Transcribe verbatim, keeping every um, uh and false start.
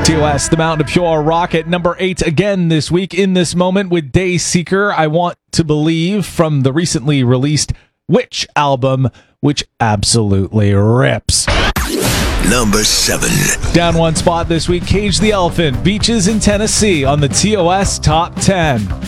T O S, the Mountain of Pure Rock at number eight again this week in this moment with Dayseeker, I Want to Believe, from the recently released Witch album, which absolutely rips. Number seven. Down one spot this week, Cage the Elephant, Beaches in Tennessee on the T O S Top ten.